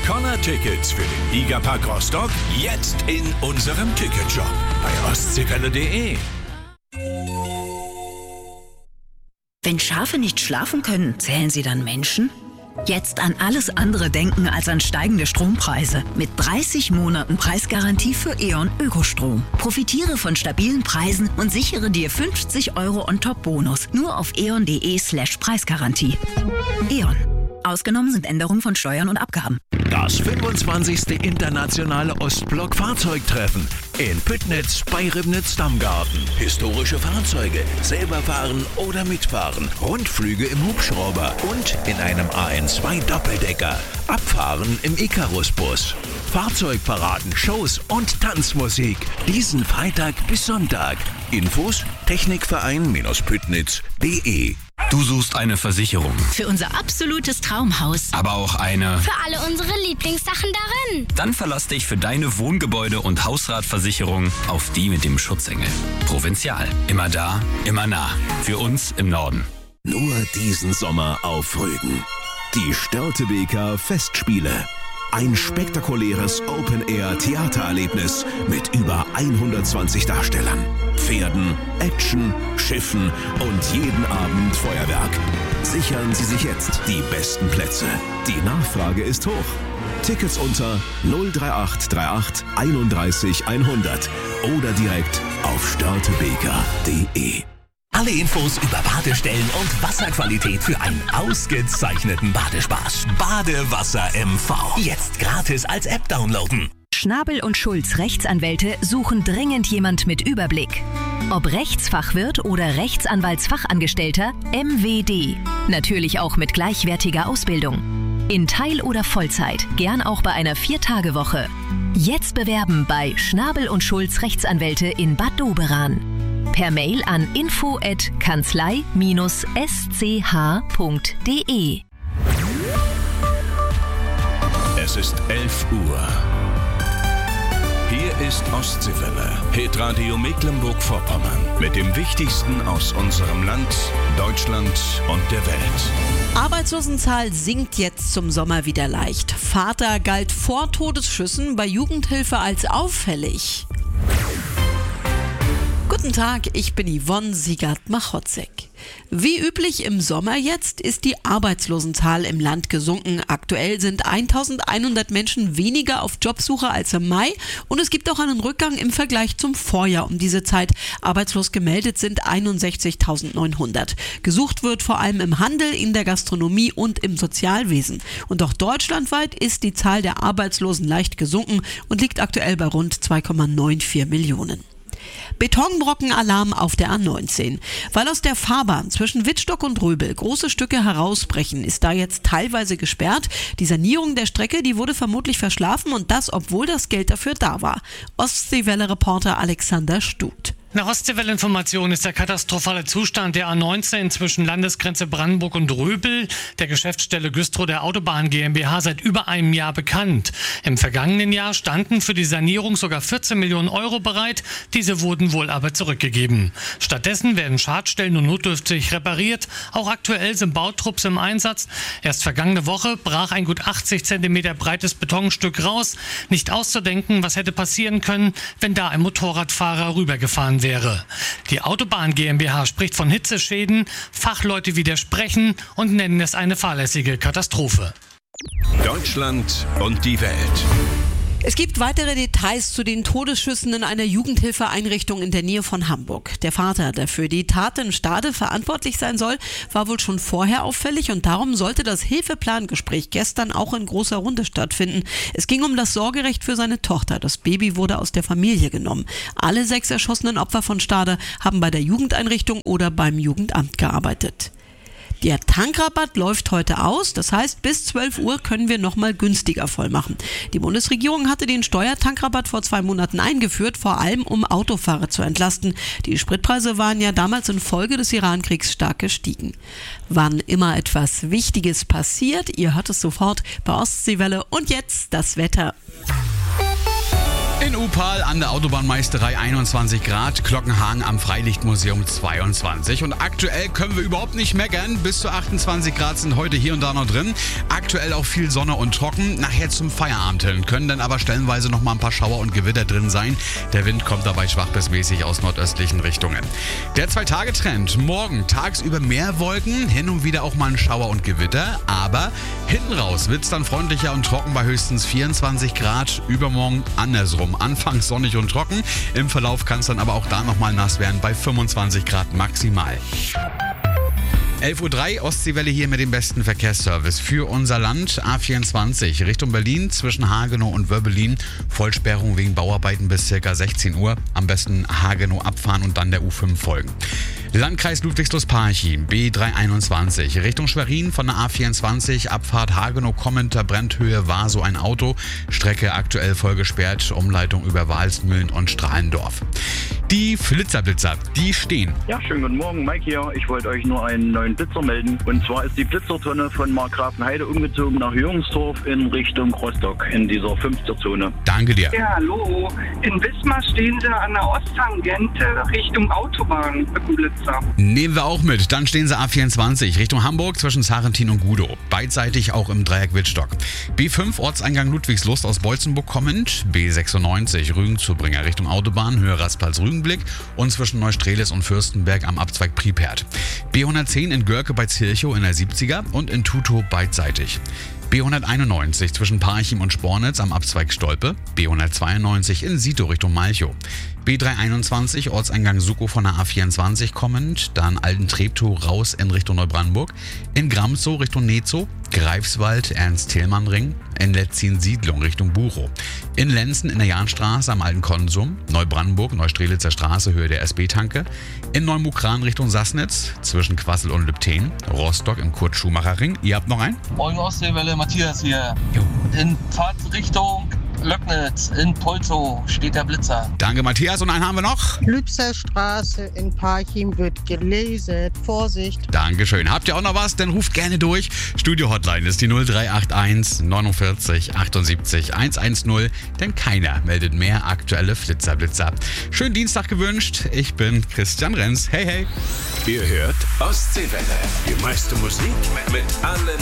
Corner-Tickets für den Ligapark Rostock jetzt in unserem Ticketshop bei ostseewelle.de. Wenn Schafe nicht schlafen können, zählen sie dann Menschen? Jetzt an alles andere denken als an steigende Strompreise. Mit 30 Monaten Preisgarantie für E.ON Ökostrom. Profitiere von stabilen Preisen und sichere dir 50 € on-top-Bonus. Nur auf eon.de/Preisgarantie. E.ON. Ausgenommen sind Änderungen von Steuern und Abgaben. Das 25. Internationale Ostblock-Fahrzeugtreffen in Püttnitz bei Ribnitz-Dammgarten. Historische Fahrzeuge, selber fahren oder mitfahren, Rundflüge im Hubschrauber und in einem AN2-Doppeldecker. Abfahren im Icarus-Bus. Fahrzeugparaden, Shows und Tanzmusik. Diesen Freitag bis Sonntag. Infos Technikverein-Püttnitz.de. Du suchst eine Versicherung. Für unser absolutes Traumhaus. Aber auch eine. Für alle unsere Lieblingssachen darin. Dann verlass dich für deine Wohngebäude- und Hausratversicherung auf die mit dem Schutzengel. Provinzial. Immer da, immer nah. Für uns im Norden. Nur diesen Sommer auf Rügen. Die Störtebeker Festspiele. Ein spektakuläres Open-Air-Theatererlebnis mit über 120 Darstellern, Pferden, Action, Schiffen und jeden Abend Feuerwerk. Sichern Sie sich jetzt die besten Plätze. Die Nachfrage ist hoch. Tickets unter 03838 31 100 oder direkt auf störtebeker.de. Alle Infos über Badestellen und Wasserqualität für einen ausgezeichneten Badespaß. Badewasser MV. Jetzt gratis als App downloaden. Schnabel und Schulz Rechtsanwälte suchen dringend jemand mit Überblick. Ob Rechtsfachwirt oder Rechtsanwaltsfachangestellter, MWD. Natürlich auch mit gleichwertiger Ausbildung. In Teil- oder Vollzeit, gern auch bei einer 4-Tage-Woche. Jetzt bewerben bei Schnabel und Schulz Rechtsanwälte in Bad Doberan. Per Mail an info@kanzlei-sch.de. Es ist 11 Uhr. Hier ist Ostseewelle, Hitradio Mecklenburg-Vorpommern. Mit dem Wichtigsten aus unserem Land, Deutschland und der Welt. Arbeitslosenzahl sinkt jetzt zum Sommer wieder leicht. Vater galt vor Todesschüssen bei Jugendhilfe als auffällig. Guten Tag, ich bin Yvonne Siegert-Machotzek. Wie üblich im Sommer jetzt ist die Arbeitslosenzahl im Land gesunken. Aktuell sind 1100 Menschen weniger auf Jobsuche als im Mai und es gibt auch einen Rückgang im Vergleich zum Vorjahr um diese Zeit. Arbeitslos gemeldet sind 61.900. Gesucht wird vor allem im Handel, in der Gastronomie und im Sozialwesen. Und auch deutschlandweit ist die Zahl der Arbeitslosen leicht gesunken und liegt aktuell bei rund 2,94 Millionen. Betonbrockenalarm auf der A19. Weil aus der Fahrbahn zwischen Wittstock und Röbel große Stücke herausbrechen, ist da jetzt teilweise gesperrt. Die Sanierung der Strecke, die wurde vermutlich verschlafen und das, obwohl das Geld dafür da war. Ostseewelle-Reporter Alexander Stut. Nach Ostseewelle-Informationen ist der katastrophale Zustand der A19 zwischen Landesgrenze Brandenburg und Röbel, der Geschäftsstelle Güstrow der Autobahn GmbH, seit über einem Jahr bekannt. Im vergangenen Jahr standen für die Sanierung sogar 14 Millionen € bereit. Diese wurden wohl aber zurückgegeben. Stattdessen werden Schadstellen nur notdürftig repariert. Auch aktuell sind Bautrupps im Einsatz. Erst vergangene Woche brach ein gut 80 cm breites Betonstück raus. Nicht auszudenken, was hätte passieren können, wenn da ein Motorradfahrer rübergefahren wäre. Die Autobahn GmbH spricht von Hitzeschäden, Fachleute widersprechen und nennen es eine fahrlässige Katastrophe. Deutschland und die Welt. Es gibt weitere Details zu den Todesschüssen in einer Jugendhilfeeinrichtung in der Nähe von Hamburg. Der Vater, der für die Tat in Stade verantwortlich sein soll, war wohl schon vorher auffällig und darum sollte das Hilfeplangespräch gestern auch in großer Runde stattfinden. Es ging um das Sorgerecht für seine Tochter. Das Baby wurde aus der Familie genommen. Alle 6 erschossenen Opfer von Stade haben bei der Jugendeinrichtung oder beim Jugendamt gearbeitet. Der Tankrabatt läuft heute aus, das heißt, bis 12 Uhr können wir nochmal günstiger vollmachen. Die Bundesregierung hatte den Steuertankrabatt vor 2 Monaten eingeführt, vor allem um Autofahrer zu entlasten. Die Spritpreise waren ja damals infolge des Iran-Kriegs stark gestiegen. Wann immer etwas Wichtiges passiert, ihr hört es sofort bei Ostseewelle und jetzt das Wetter. In Upal an der Autobahnmeisterei 21 Grad, Glockenhagen am Freilichtmuseum 22. Und aktuell können wir überhaupt nicht meckern. Bis zu 28 Grad sind heute hier und da noch drin. Aktuell auch viel Sonne und trocken. Nachher zum Feierabend hin können dann aber stellenweise noch mal ein paar Schauer und Gewitter drin sein. Der Wind kommt dabei schwach bis mäßig aus nordöstlichen Richtungen. Der 2-Tage-Trend. Morgen tagsüber mehr Wolken, hin und wieder auch mal ein Schauer und Gewitter. Aber hinten raus wird es dann freundlicher und trocken bei höchstens 24 Grad. Übermorgen andersrum. Anfangs sonnig und trocken. Im Verlauf kann es dann aber auch da nochmal nass werden bei 25 Grad maximal. 11:03 Uhr, Ostseewelle hier mit dem besten Verkehrsservice für unser Land. A24 Richtung Berlin zwischen Hagenow und Wöbbelin. Vollsperrung wegen Bauarbeiten bis ca. 16 Uhr. Am besten Hagenow abfahren und dann der U5 folgen. Landkreis Ludwigslust-Parchim, B321 Richtung Schwerin von der A24, Abfahrt Hagenow kommend, Brandhöhe war so ein Auto. Strecke aktuell voll gesperrt, Umleitung über Walsmühlen und Strahlendorf. Die Blitzerblitzer, die stehen. Ja, schönen guten Morgen, Mike hier. Ich wollte euch nur einen neuen Blitzer melden. Und zwar ist die Blitzertonne von Markgrafenheide umgezogen nach Jürgensdorf in Richtung Rostock in dieser 5er-Zone. Danke dir. Ja, hallo. In Wismar stehen sie an der Osttangente Richtung Autobahn mit dem Blitzer. Nehmen wir auch mit. Dann stehen sie A24 Richtung Hamburg zwischen Sarentin und Gudow. Beidseitig auch im Dreieck Wittstock. B5 Ortseingang Ludwigslust aus Beutzenburg kommend. B96 Rügen-Zubringer Richtung Autobahn, Höhe Raspals-Rügenblick und zwischen Neustrelitz und Fürstenberg am Abzweig Pripert. B110 in Görke bei Zilchow in der 70er und in Tutow beidseitig. B191 zwischen Parchim und Spornitz am Abzweig Stolpe. B192 in Sito Richtung Malchow. B321 Ortseingang Sukow von der A24 kommend, dann Alten-Treptow raus in Richtung Neubrandenburg, in Gramzow Richtung Netzow, Greifswald Ernst-Thälmann-Ring, in Letzin-Siedlung Richtung Buchow, in Lenzen in der Jahnstraße am Alten Konsum, Neubrandenburg Neustrelitzer Straße Höhe der SB-Tanke, in Neumukran Richtung Sassnitz, zwischen Quassel und Lübten, Rostock im Kurt-Schumacher-Ring. Ihr habt noch einen? Moin Ostseewelle, Matthias hier. In Fahrtrichtung Löcknitz in Polzow steht der Blitzer. Danke Matthias, und einen haben wir noch. Lübser Straße in Parchim wird gelesen. Vorsicht. Dankeschön. Habt ihr auch noch was? Dann ruft gerne durch. Studio-Hotline ist die 0381 49 78 110, denn keiner meldet mehr aktuelle Flitzer-Blitzer. Schönen Dienstag gewünscht. Ich bin Christian Renz. Hey, hey. Ihr hört Ostseewelle. Die meiste Musik mit allen